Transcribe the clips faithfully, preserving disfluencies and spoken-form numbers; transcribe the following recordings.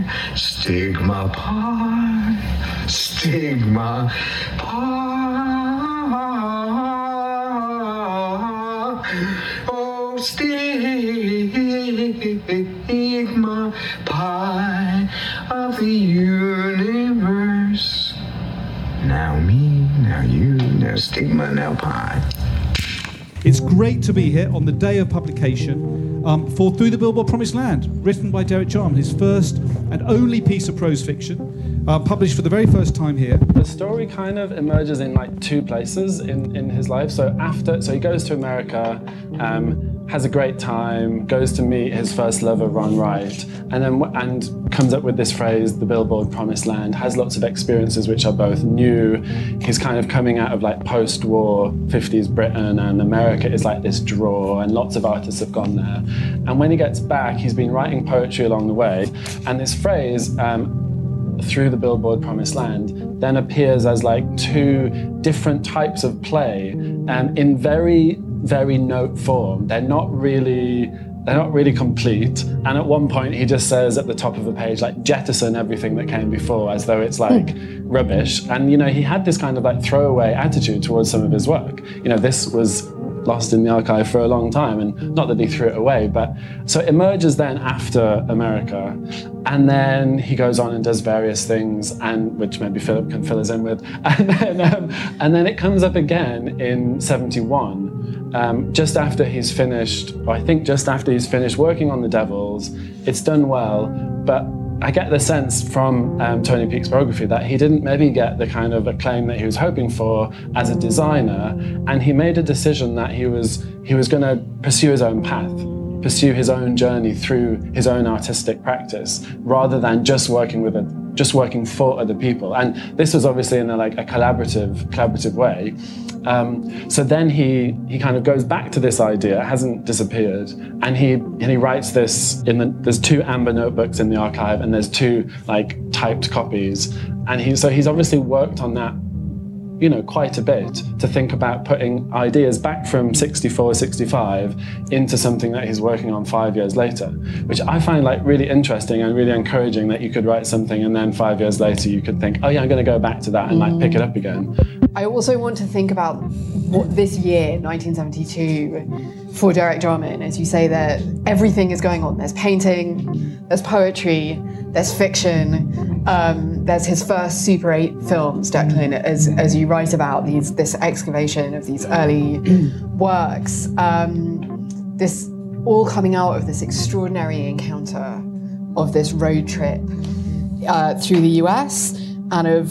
stigma pie, stigma pie. Oh, stigma pie of the universe. Now me, now you, now stigma, now pie. It's great to be here on the day of publication um, for Through the Billboard Promised Land, written by Derek Jarman, his first and only piece of prose fiction, uh, published for the very first time here. The story kind of emerges in like two places in, in his life. So after, so he goes to America, um, has a great time, goes to meet his first lover, Ron Wright, and then and comes up with this phrase, the Billboard Promised Land, has lots of experiences which are both new. He's kind of coming out of like post-war fifties Britain, and America is like this draw, and lots of artists have gone there. And when he gets back, he's been writing poetry along the way, and this phrase, um, through the Billboard Promised Land, then appears as like two different types of play, um, in very, very note form. They're not really, they're not really complete. And at one point he just says at the top of a page, like, jettison everything that came before, as though it's like rubbish. And, you know, he had this kind of like throwaway attitude towards some of his work. You know, this was lost in the archive for a long time, and not that he threw it away, but so it emerges then after America, and then he goes on and does various things, and which maybe Philip can fill us in with, and then, um, and then it comes up again in seventy-one, um, just after he's finished, or I think just after he's finished working on The Devils. It's done well, but I get the sense from um, Tony Peake's biography that he didn't maybe get the kind of acclaim that he was hoping for as a designer, and he made a decision that he was he was going to pursue his own path, pursue his own journey through his own artistic practice, rather than just working with a just working for other people. And this was obviously in a, like a collaborative collaborative way. Um, so then he he kind of goes back to this idea. It hasn't disappeared, and he and he writes this in the there's two amber notebooks in the archive, and there's two like typed copies, and he so he's obviously worked on that, you know, quite a bit, to think about putting ideas back from sixty-four, sixty-five into something that he's working on five years later, which I find like really interesting and really encouraging, that you could write something and then five years later you could think, oh yeah, I'm going to go back to that and like pick it up again. I also want to think about what this year, nineteen seventy-two, for Derek Jarman, as you say, that everything is going on. There's painting, there's poetry, there's fiction, um, there's his first Super eight films, Declan, as as you write about these this excavation of these early works. Um, this all coming out of this extraordinary encounter of this road trip uh, through the U S, and of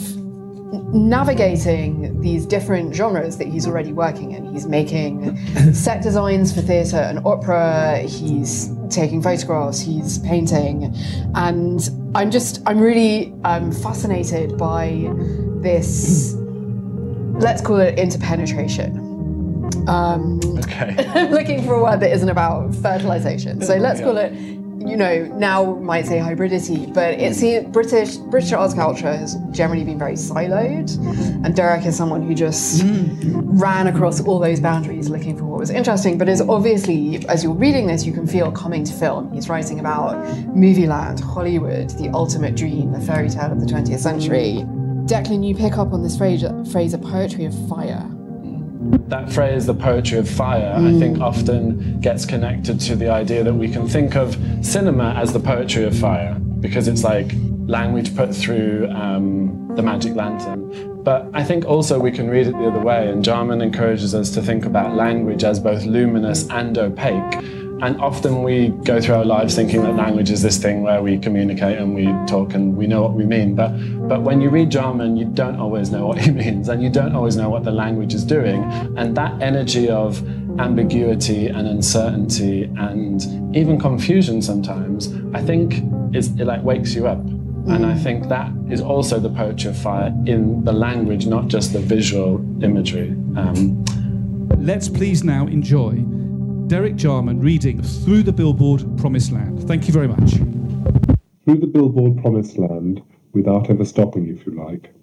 navigating these different genres that he's already working in. He's making set designs for theatre and opera, he's taking photographs, he's painting, and I'm just, I'm really um, fascinated by this, let's call it interpenetration. Um, okay. I'm looking for a word that isn't about fertilization, so let's yeah. call it, you know, now we might say hybridity, but it's British British arts culture has generally been very siloed, and Derek is someone who just mm. ran across all those boundaries looking for what was interesting, but is obviously, as you're reading this, you can feel coming to film. He's writing about movie land, Hollywood, the ultimate dream, the fairy tale of the twentieth century. Declan, you pick up on this phrase, phrase, a poetry of fire. That phrase, the poetry of fire, mm. I think often gets connected to the idea that we can think of cinema as the poetry of fire, because it's like language put through um, the magic lantern. But I think also we can read it the other way, and Jarman encourages us to think about language as both luminous and opaque. And often we go through our lives thinking that language is this thing where we communicate and we talk and we know what we mean. But but when you read Jarman, you don't always know what he means, and you don't always know what the language is doing. And that energy of ambiguity and uncertainty and even confusion sometimes, I think is, it like wakes you up. And I think that is also the poetry of fire in the language, not just the visual imagery. Um, Let's please now enjoy Derek Jarman reading Through the Billboard Promised Land. Thank you very much. Through the Billboard Promised Land, without ever stopping, if you like.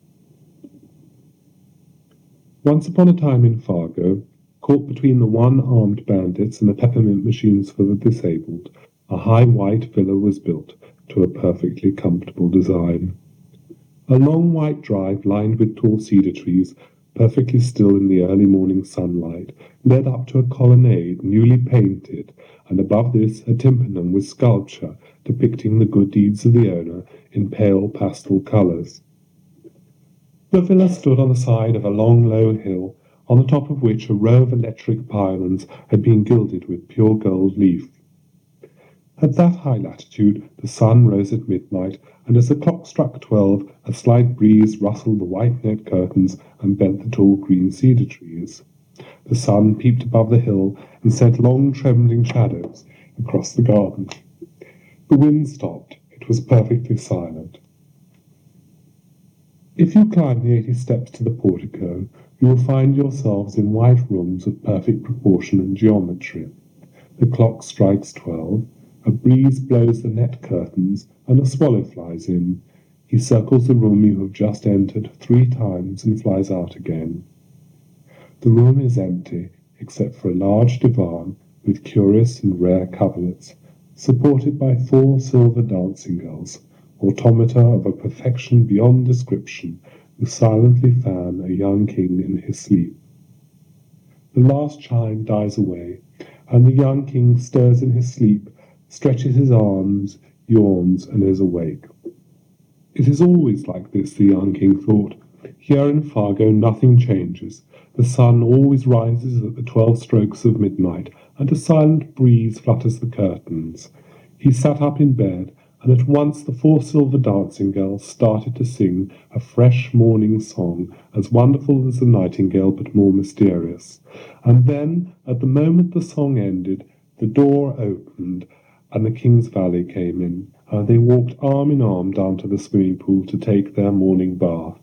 Once upon a time in Fargo, caught between the one-armed bandits and the peppermint machines for the disabled, a high white villa was built, to a perfectly comfortable design. A long white drive lined with tall cedar trees, perfectly still in the early morning sunlight, led up to a colonnade newly painted, and above this a tympanum with sculpture depicting the good deeds of the owner in pale pastel colours. The villa stood on the side of a long low hill, on the top of which a row of electric pylons had been gilded with pure gold leaf. At that high latitude the sun rose at midnight, and as the clock struck twelve a slight breeze rustled the white net curtains and bent the tall green cedar trees. The sun peeped above the hill and sent long trembling shadows across the garden. The wind stopped. It was perfectly silent. If you climb the eighty steps to the portico, you will find yourselves in white rooms of perfect proportion and geometry. The clock strikes twelve, a breeze blows the net curtains, and a swallow flies in. He circles the room you have just entered three times and flies out again. The room is empty, except for a large divan with curious and rare coverlets, supported by four silver dancing girls, automata of a perfection beyond description, who silently fan a young king in his sleep. The last chime dies away, and the young king stirs in his sleep, stretches his arms, yawns, and is awake. It is always like this, the young king thought. Here in Fargo nothing changes. The sun always rises at the twelve strokes of midnight, and a silent breeze flutters the curtains. He sat up in bed, and at once the four silver dancing girls started to sing a fresh morning song, as wonderful as the nightingale but more mysterious. And then, at the moment the song ended, the door opened, and the king's valet came in, and they walked arm in arm down to the swimming pool to take their morning bath.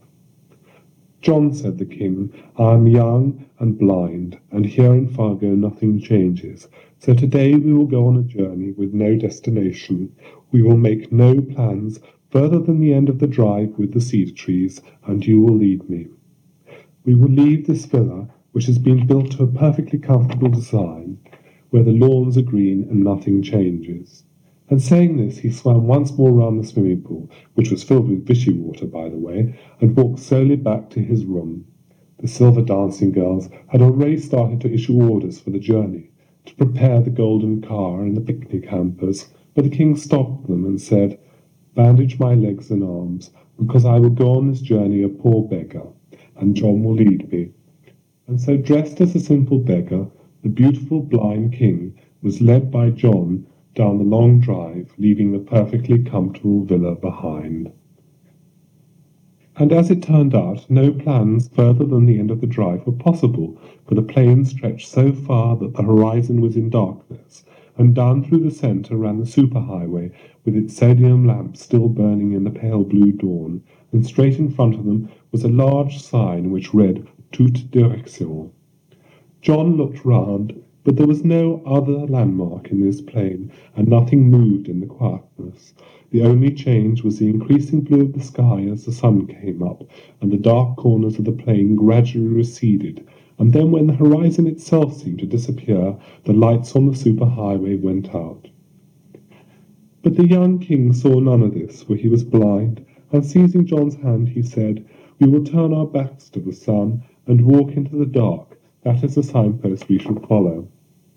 John, said the king, I am young and blind, and here in Fargo nothing changes. So today we will go on a journey with no destination. We will make no plans further than the end of the drive with the cedar trees, and you will lead me. We will leave this villa, which has been built to a perfectly comfortable design, where the lawns are green and nothing changes. And saying this, he swam once more round the swimming pool, which was filled with Vichy water, by the way, and walked slowly back to his room. The silver dancing girls had already started to issue orders for the journey, to prepare the golden car and the picnic hampers, but the king stopped them and said, Bandage my legs and arms, because I will go on this journey a poor beggar, and John will lead me. And so, dressed as a simple beggar, the beautiful blind king was led by John down the long drive, leaving the perfectly comfortable villa behind. And as it turned out, no plans further than the end of the drive were possible, for the plain stretched so far that the horizon was in darkness, and down through the centre ran the superhighway, with its sodium lamps still burning in the pale blue dawn, and straight in front of them was a large sign which read Toute Direction. John looked round, but there was no other landmark in this plain, and nothing moved in the quietness. The only change was the increasing blue of the sky as the sun came up, and the dark corners of the plain gradually receded, and then when the horizon itself seemed to disappear, the lights on the superhighway went out. But the young king saw none of this, for he was blind, and seizing John's hand, he said, We will turn our backs to the sun, and walk into the dark. That is the signpost we shall follow.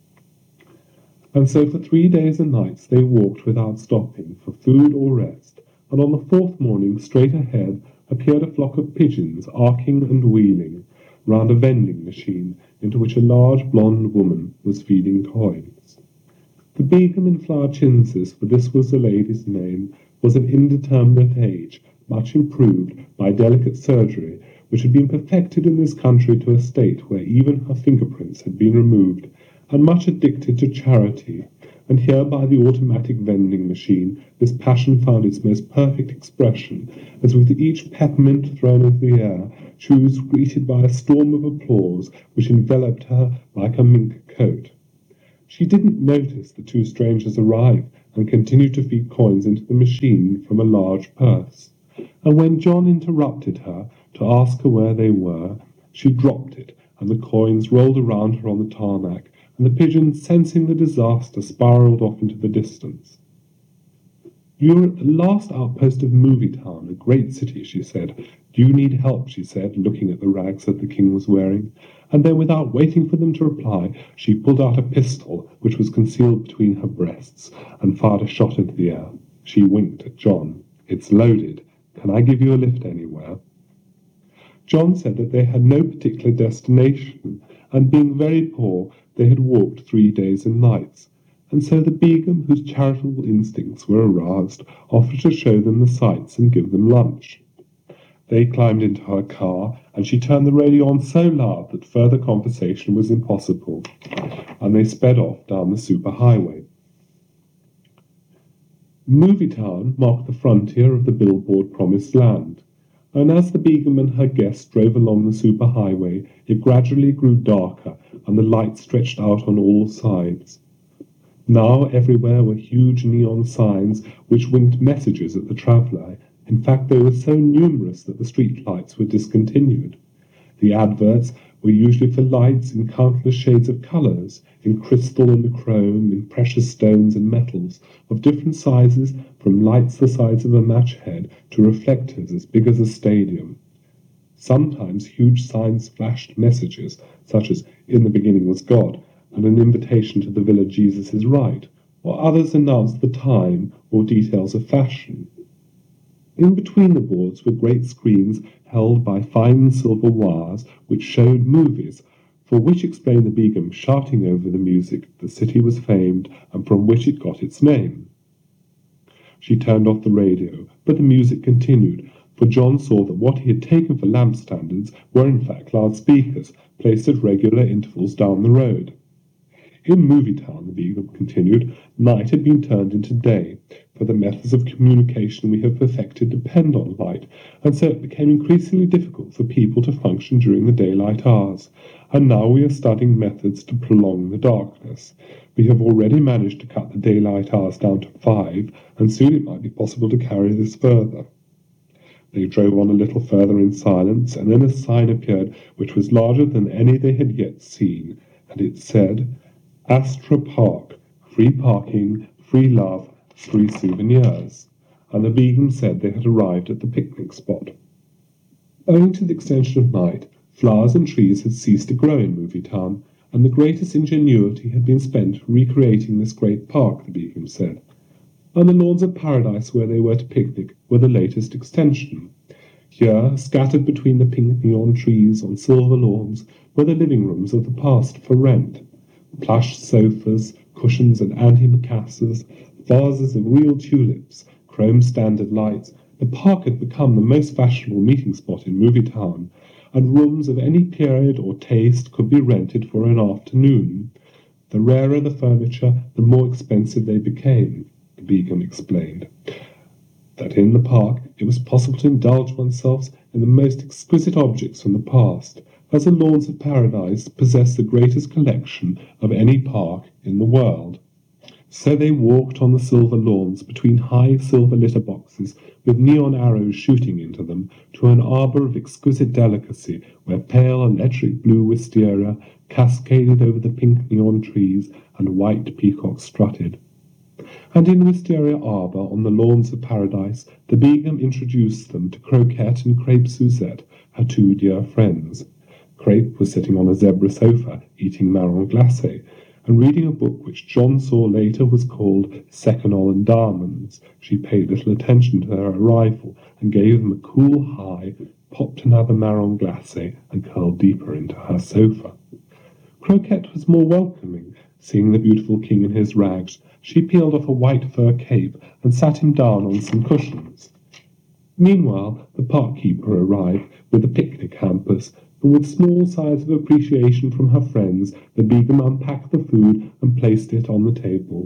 And so for three days and nights they walked without stopping for food or rest, and on the fourth morning, straight ahead, appeared a flock of pigeons arcing and wheeling round a vending machine into which a large blonde woman was feeding coins. The Begum in Flower-Chintzes, for this was the lady's name, was of indeterminate age, much improved by delicate surgery, which had been perfected in this country to a state where even her fingerprints had been removed, and much addicted to charity, and here by the automatic vending machine this passion found its most perfect expression, as with each peppermint thrown into the air she was greeted by a storm of applause which enveloped her like a mink coat. She didn't notice the two strangers arrive, and continued to feed coins into the machine from a large purse, and when John interrupted her to ask her where they were, she dropped it, and the coins rolled around her on the tarmac, and the pigeons, sensing the disaster, spiraled off into the distance. "You're at the last outpost of Movie Town, a great city," she said. "Do you need help?" she said, looking at the rags that the king was wearing. And then, without waiting for them to reply, she pulled out a pistol, which was concealed between her breasts, and fired a shot into the air. She winked at John. "It's loaded. Can I give you a lift anywhere?" John said that they had no particular destination, and being very poor, they had walked three days and nights. And so the Begum, whose charitable instincts were aroused, offered to show them the sights and give them lunch. They climbed into her car, and she turned the radio on so loud that further conversation was impossible, and they sped off down the superhighway. Movie Town marked the frontier of the billboard Promised Land, and as the Begum and her guests drove along the superhighway, it gradually grew darker, and the lights stretched out on all sides. Now everywhere were huge neon signs which winked messages at the traveller. In fact, they were so numerous that the street lights were discontinued. The adverts were usually for lights in countless shades of colours, in crystal and chrome, in precious stones and metals, of different sizes, from lights the size of a match head to reflectors as big as a stadium. Sometimes huge signs flashed messages, such as "In the beginning was God," and an invitation to the Villa Jesus is Right, or others announced the time or details of fashion. In between the boards were great screens held by fine silver wires which showed movies, for which explained the Begum, shouting over the music, the city was famed, and from which it got its name. She turned off the radio, but the music continued, for John saw that what he had taken for lamp standards were in fact loudspeakers, placed at regular intervals down the road. In Movie Town, the Begum continued, night had been turned into day, for the methods of communication we have perfected depend on light, and so it became increasingly difficult for people to function during the daylight hours. And now we are studying methods to prolong the darkness. We have already managed to cut the daylight hours down to five, and soon it might be possible to carry this further. They drove on a little further in silence, and then a sign appeared which was larger than any they had yet seen, and it said, "Astra Park, free parking, free love, free souvenirs," and the Begum said they had arrived at the picnic spot. Owing to the extension of night, flowers and trees had ceased to grow in Movie Town, and the greatest ingenuity had been spent recreating this great park, the Begum said. And the lawns of paradise where they were to picnic were the latest extension. Here, scattered between the pink neon trees on silver lawns, were the living rooms of the past for rent. Plush sofas, cushions and antimacassars, vases of real tulips, chrome standard lights. The park had become the most fashionable meeting spot in Movie Town, and rooms of any period or taste could be rented for an afternoon. The rarer the furniture, the more expensive they became, the Begum explained. That in the park it was possible to indulge oneself in the most exquisite objects from the past, as the lawns of paradise possess the greatest collection of any park in the world. So they walked on the silver lawns between high silver litter boxes with neon arrows shooting into them to an arbour of exquisite delicacy where pale electric blue wisteria cascaded over the pink neon trees and white peacocks strutted. And in Wisteria Arbour on the lawns of paradise the Begum introduced them to Croquette and Crepe Suzette, her two dear friends. Crepe was sitting on a zebra sofa, eating marron glacé, and reading a book which John saw later was called Seconal and Diamonds. She paid little attention to their arrival, and gave them a cool high, popped another marron glacé, and curled deeper into her sofa. Croquette was more welcoming. Seeing the beautiful king in his rags, she peeled off a white fur cape and sat him down on some cushions. Meanwhile, the park keeper arrived with the picnic hampers, and with small sighs of appreciation from her friends, the Begum unpacked the food and placed it on the table.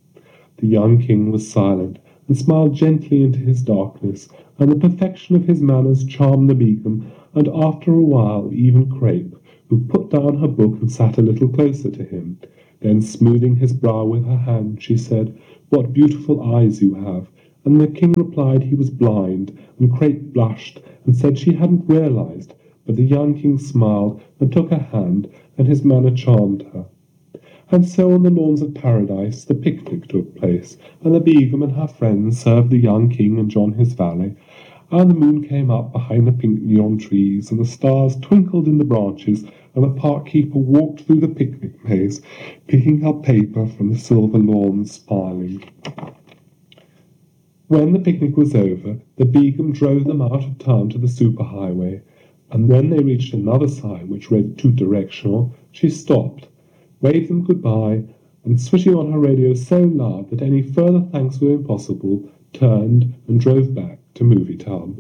The young king was silent, and smiled gently into his darkness, and the perfection of his manners charmed the Begum, and after a while even Crepe, who put down her book and sat a little closer to him. Then, smoothing his brow with her hand, she said, "What beautiful eyes you have," and the king replied he was blind, and Crepe blushed and said she hadn't realized, but the young king smiled and took her hand, and his manner charmed her. And so on the lawns of paradise the picnic took place, and the Begum and her friends served the young king and John his valet, and the moon came up behind the pink neon trees, and the stars twinkled in the branches, and the park keeper walked through the picnic maze, picking up paper from the silver lawns, smiling. When the picnic was over, the Begum drove them out of town to the superhighway, and when they reached another sign which read two directional, she stopped, waved them goodbye, and switching on her radio so loud that any further thanks were impossible, turned and drove back to Movie Town.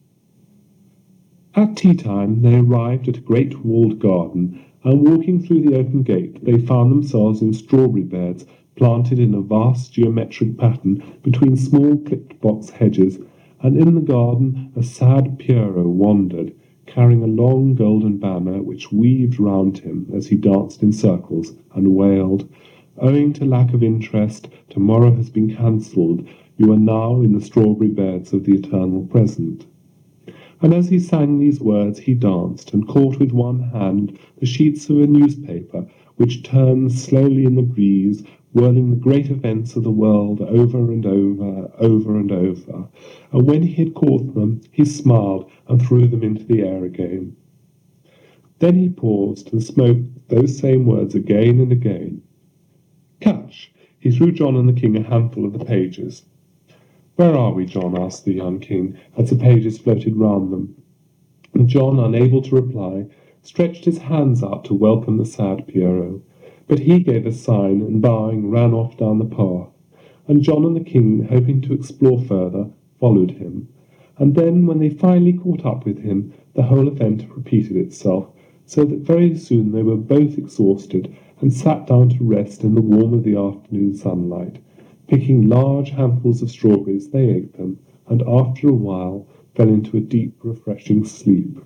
At tea time they arrived at a great walled garden, and walking through the open gate they found themselves in strawberry beds planted in a vast geometric pattern between small clipped box hedges, and in the garden a sad Pierrot wandered, carrying a long golden banner which weaved round him as he danced in circles and wailed, "Owing to lack of interest, tomorrow has been cancelled. You are now in the strawberry beds of the eternal present." And as he sang these words he danced, and caught with one hand the sheets of a newspaper which turned slowly in the breeze, whirling the great events of the world over and over, over and over. And when he had caught them, he smiled and threw them into the air again. Then he paused and spoke those same words again and again. "Catch!" He threw John and the king a handful of the pages. "Where are we, John?" asked the young king, as the pages floated round them. And John, unable to reply, stretched his hands out to welcome the sad Pierrot. But he gave a sign, and bowing, ran off down the path. And John and the king, hoping to explore further, followed him. And then, when they finally caught up with him, the whole event repeated itself, so that very soon they were both exhausted, and sat down to rest in the warmth of the afternoon sunlight. Picking large handfuls of strawberries, they ate them, and after a while fell into a deep, refreshing sleep.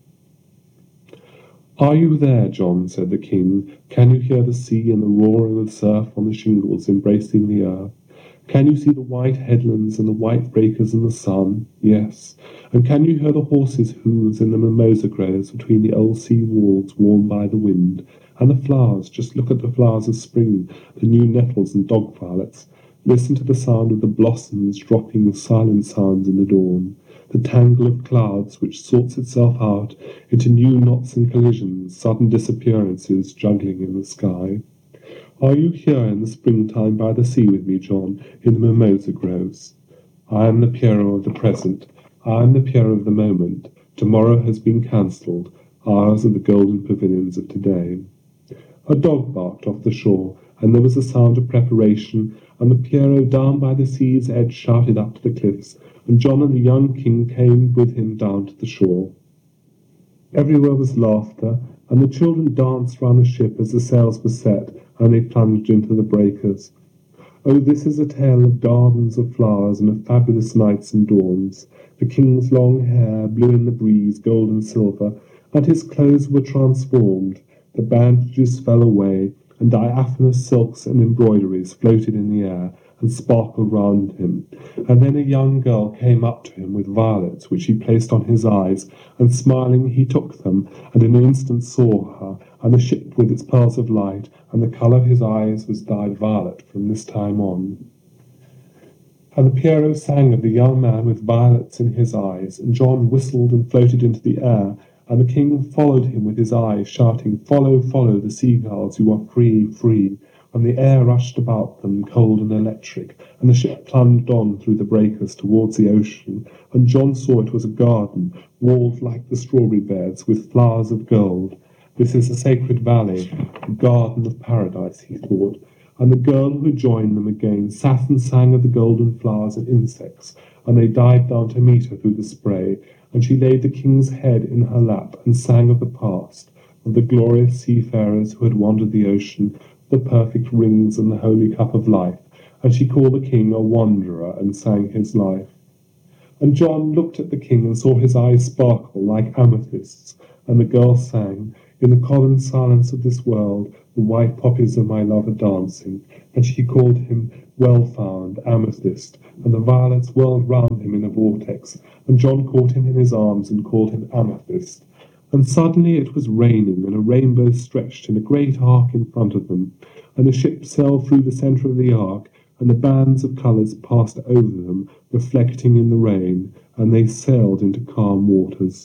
"Are you there, John?" said the king. "Can you hear the sea and the roaring of the surf on the shingles embracing the earth? Can you see the white headlands and the white breakers in the sun? Yes. And can you hear the horses' hoofs in the mimosa groves between the old sea walls warmed by the wind? And the flowers, just look at the flowers of spring, the new nettles and dog violets. Listen to the sound of the blossoms dropping with silent sounds in the dawn, the tangle of clouds which sorts itself out into new knots and collisions, sudden disappearances juggling in the sky. Are you here in the springtime by the sea with me, John, in the mimosa groves? I am the Pierrot of the present. I am the Pierrot of the moment. Tomorrow has been cancelled. Ours are the golden pavilions of today." A dog barked off the shore, and there was a sound of preparation, and the Pierrot down by the sea's edge shouted up to the cliffs, and John and the young king came with him down to the shore. Everywhere was laughter, and the children danced round the ship as the sails were set, and they plunged into the breakers. Oh, this is a tale of gardens of flowers and of fabulous nights and dawns. The king's long hair blew in the breeze, gold and silver, and his clothes were transformed. The bandages fell away, and diaphanous silks and embroideries floated in the air and sparkled round him. And then a young girl came up to him with violets, which he placed on his eyes, and smiling he took them, and in an instant saw her, and the ship with its pearls of light, and the colour of his eyes was dyed violet from this time on. And the Pierrot sang of the young man with violets in his eyes, and John whistled and floated into the air, and the king followed him with his eyes, shouting, "Follow, follow the seagulls, you are free, free." And the air rushed about them, cold and electric, and the ship plunged on through the breakers towards the ocean, and John saw it was a garden, walled like the strawberry beds, with flowers of gold. This is a sacred valley, the garden of paradise, he thought. And the girl who had joined them again sat and sang of the golden flowers and insects, and they dived down to meet her through the spray, and she laid the king's head in her lap and sang of the past, of the glorious seafarers who had wandered the ocean, the perfect rings and the holy cup of life, and she called the king a wanderer and sang his life. And John looked at the king and saw his eyes sparkle like amethysts, and the girl sang, "In the common silence of this world, the white poppies of my love are dancing," and she called him well-found amethyst, and the violets whirled round him in a vortex, and John caught him in his arms and called him amethyst. And suddenly it was raining, and a rainbow stretched in a great arc in front of them, and the ship sailed through the centre of the ark, and the bands of colours passed over them, reflecting in the rain, and they sailed into calm waters.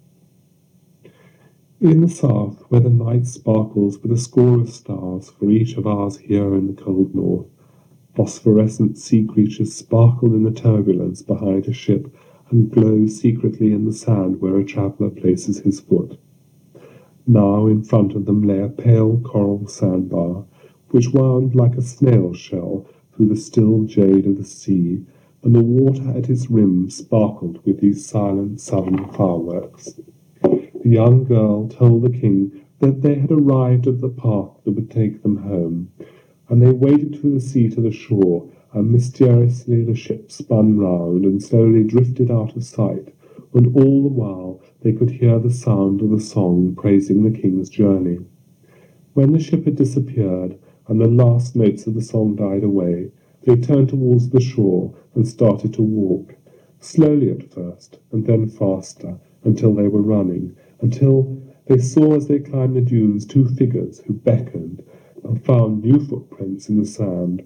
In the south, where the night sparkles with a score of stars for each of ours here in the cold north, phosphorescent sea creatures sparkle in the turbulence behind a ship and glow secretly in the sand where a traveller places his foot. Now in front of them lay a pale coral sandbar, which wound like a snail shell through the still jade of the sea, and the water at its rim sparkled with these silent southern fireworks. The young girl told the king that they had arrived at the path that would take them home, and they waded through the sea to the shore, and mysteriously the ship spun round and slowly drifted out of sight, and all the while they could hear the sound of the song praising the king's journey. When the ship had disappeared, and the last notes of the song died away, they turned towards the shore and started to walk, slowly at first, and then faster, until they were running, until they saw as they climbed the dunes two figures who beckoned and found new footprints in the sand.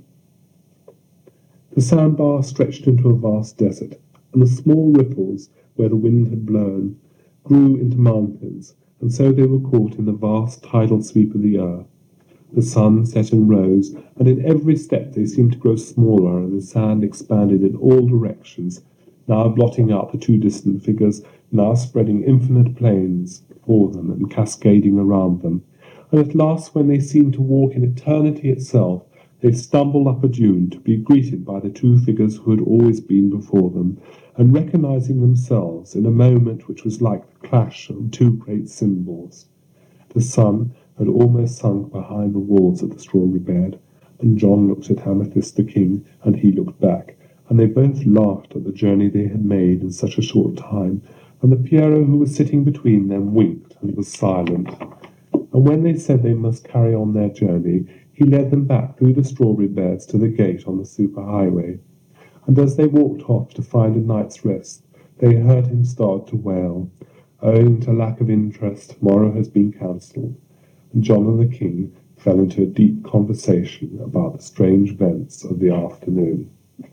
The sandbar stretched into a vast desert, and the small ripples, where the wind had blown, grew into mountains, and so they were caught in the vast tidal sweep of the earth. The sun set and rose, and in every step they seemed to grow smaller, and the sand expanded in all directions, now blotting out the two distant figures, now spreading infinite plains before them and cascading around them. And at last, when they seemed to walk in eternity itself, they stumbled up a dune to be greeted by the two figures who had always been before them, and recognizing themselves in a moment which was like the clash of two great cymbals. The sun had almost sunk behind the walls of the strawberry bed, and John looked at Amethyst the king, and he looked back, and they both laughed at the journey they had made in such a short time, and the Pierrot who was sitting between them winked and was silent. And when they said they must carry on their journey, he led them back through the strawberry beds to the gate on the superhighway. And as they walked off to find a night's rest, they heard him start to wail, "Owing to lack of interest, tomorrow has been cancelled." And John and the king fell into a deep conversation about the strange events of the afternoon.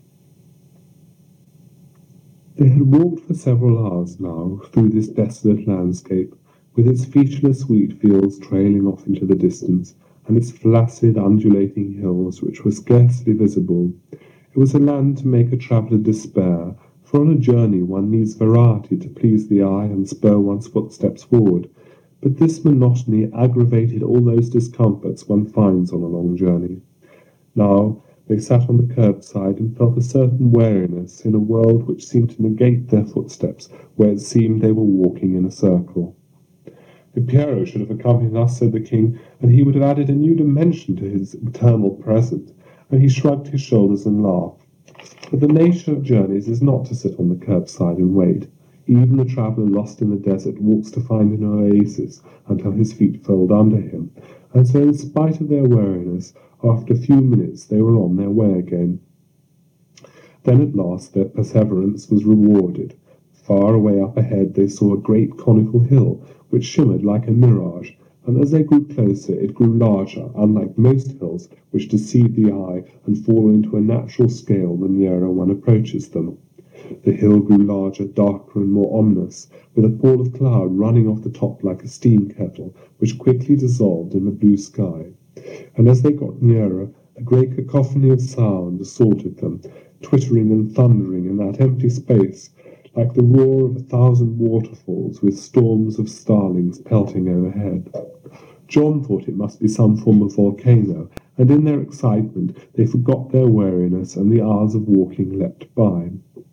They had walked for several hours now through this desolate landscape, with its featureless wheat fields trailing off into the distance, and its flaccid, undulating hills, which were scarcely visible. It was a land to make a traveller despair, for on a journey one needs variety to please the eye and spur one's footsteps forward. But this monotony aggravated all those discomforts one finds on a long journey. Now they sat on the curbside and felt a certain weariness in a world which seemed to negate their footsteps, where it seemed they were walking in a circle. "The Pierrot should have accompanied us," said the king, "and he would have added a new dimension to his eternal present," and he shrugged his shoulders and laughed. But the nature of journeys is not to sit on the curbside and wait. Even a traveller lost in the desert walks to find an oasis until his feet fold under him, and so in spite of their weariness, after a few minutes they were on their way again. Then at last their perseverance was rewarded. Far away up ahead they saw a great conical hill, which shimmered like a mirage, and as they grew closer it grew larger, unlike most hills which deceive the eye and fall into a natural scale the nearer one approaches them. The hill grew larger, darker, and more ominous, with a pall of cloud running off the top like a steam kettle, which quickly dissolved in the blue sky. And as they got nearer, a great cacophony of sound assaulted them, twittering and thundering in that empty space, like the roar of a thousand waterfalls with storms of starlings pelting overhead. John thought it must be some form of volcano, and in their excitement they forgot their weariness, and the hours of walking leapt by.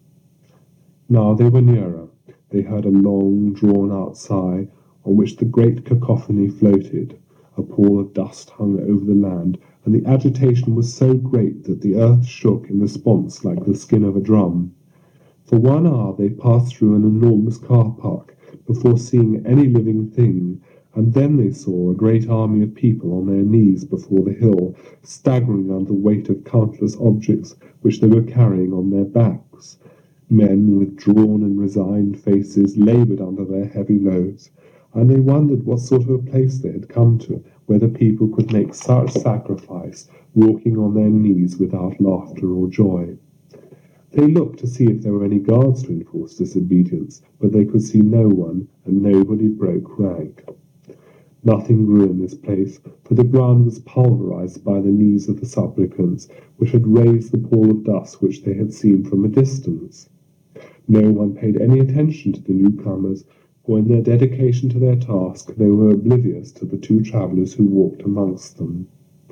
Now they were nearer. They heard a long, drawn-out sigh, on which the great cacophony floated. A pall of dust hung over the land, and the agitation was so great that the earth shook in response like the skin of a drum. For one hour they passed through an enormous car park, before seeing any living thing, and then they saw a great army of people on their knees before the hill, staggering under the weight of countless objects which they were carrying on their backs. Men with drawn and resigned faces laboured under their heavy loads, and they wondered what sort of a place they had come to, whether people could make such sacrifice walking on their knees without laughter or joy. They looked to see if there were any guards to enforce disobedience, but they could see no one, and nobody broke rank. Nothing grew in this place, for the ground was pulverized by the knees of the supplicants, which had raised the pall of dust which they had seen from a distance. No one paid any attention to the newcomers, for in their dedication to their task they were oblivious to the two travellers who walked amongst them.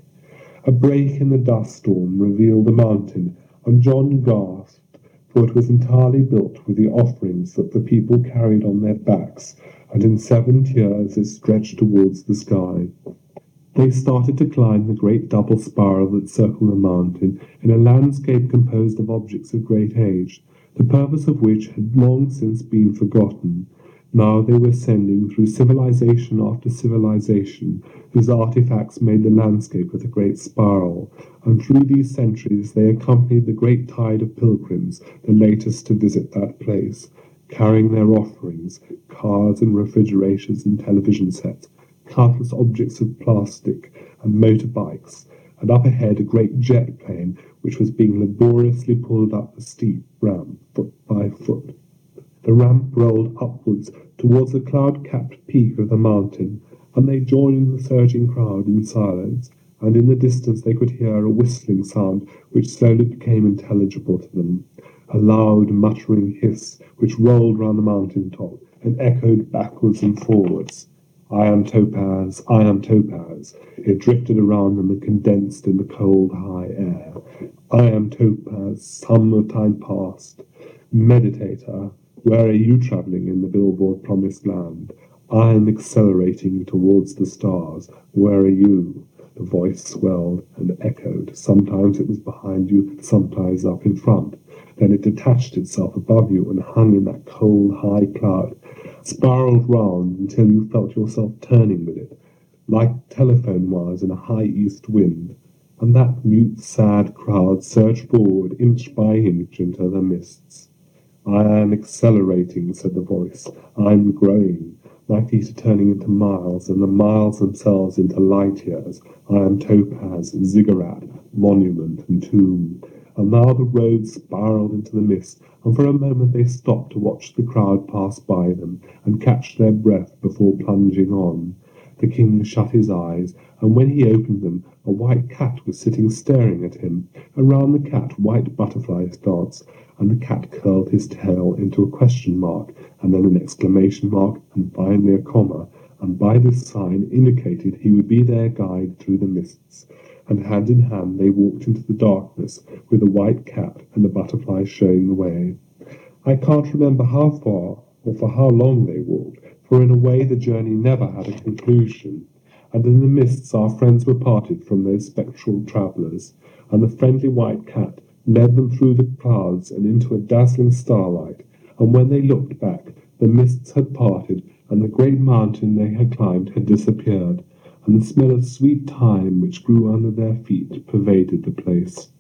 A break in the dust storm revealed the mountain, and John gasped, for it was entirely built with the offerings that the people carried on their backs, and in seven tiers it stretched towards the sky. They started to climb the great double spiral that circled the mountain in a landscape composed of objects of great age, the purpose of which had long since been forgotten. Now they were ascending through civilization after civilization, whose artifacts made the landscape of the great spiral, and through these centuries they accompanied the great tide of pilgrims, the latest to visit that place, carrying their offerings, cars and refrigerators and television sets, countless objects of plastic and motorbikes, and up ahead a great jet plane which was being laboriously pulled up a steep ramp foot by foot. The ramp rolled upwards towards the cloud-capped peak of the mountain, and they joined the surging crowd in silence, and in the distance they could hear a whistling sound which slowly became intelligible to them, a loud muttering hiss which rolled round the mountain top and echoed backwards and forwards. I am Topaz, I am Topaz. It drifted around them and condensed in the cold, high air. I am Topaz, some of time past. Meditator, where are you travelling in the billboard promised land? I am accelerating towards the stars. Where are you? The voice swelled and echoed. Sometimes it was behind you, sometimes up in front. Then it detached itself above you and hung in that cold, high cloud, spiraled round until you felt yourself turning with it, like telephone wires in a high east wind. And that mute, sad crowd surged forward inch by inch into the mists. I am accelerating, said the voice. I'm growing. My feet are turning into miles, and the miles themselves into light years. I am Topaz, ziggurat, monument, and tomb. And now the road spiraled into the mist, and for a moment they stopped to watch the crowd pass by them and catch their breath before plunging on. The king shut his eyes, and when he opened them, a white cat was sitting staring at him, and round the cat white butterflies danced, and the cat curled his tail into a question mark, and then an exclamation mark, and finally a comma, and by this sign indicated he would be their guide through the mists. And hand in hand they walked into the darkness, with the white cat and the butterflies showing the way. I can't remember how far or for how long they walked, for in a way the journey never had a conclusion, and in the mists our friends were parted from those spectral travellers, and the friendly white cat led them through the clouds and into a dazzling starlight, and when they looked back, the mists had parted, and the great mountain they had climbed had disappeared, and the smell of sweet thyme which grew under their feet pervaded the place.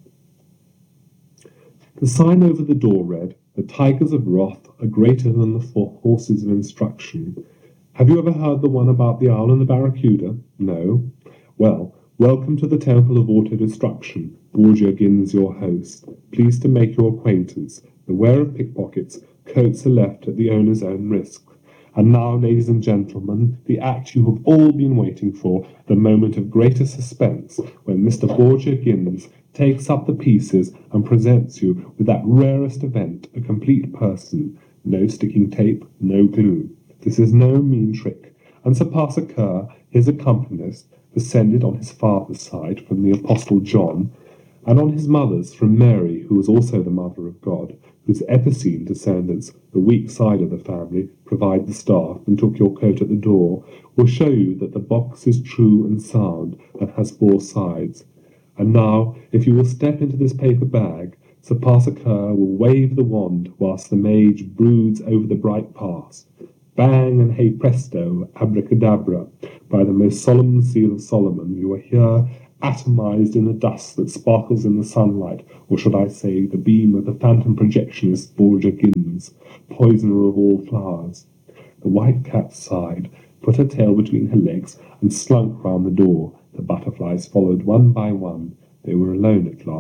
The sign over the door read, "The tigers of wrath are greater than the four horses of instruction." Have you ever heard the one about the owl and the barracuda? No? Well, welcome to the temple of auto-destruction. Borgia Gins, your host. Pleased to make your acquaintance. Beware of pickpockets. Coats are left at the owner's own risk. And now, ladies and gentlemen, the act you have all been waiting for, the moment of greatest suspense, when Mister Borgia Gins takes up the pieces and presents you with that rarest event, a complete person. No sticking tape, no glue. This is no mean trick, and Sir Parser Kerr, his accompanist, descended on his father's side from the Apostle John, and on his mother's from Mary, who was also the Mother of God, whose Epicene descendants, the weak side of the family, provide the staff and took your coat at the door, will show you that the box is true and sound and has four sides. And now, if you will step into this paper bag, Sir Parser Kerr will wave the wand whilst the mage broods over the bright pass. Bang and hey presto, abracadabra, by the most solemn seal of Solomon, you are here, atomized in the dust that sparkles in the sunlight, or should I say, the beam of the phantom projectionist Borgia Gins, poisoner of all flowers. The white cat sighed. put her tail between her legs, and slunk round the door. The butterflies followed one by one. They were alone at last.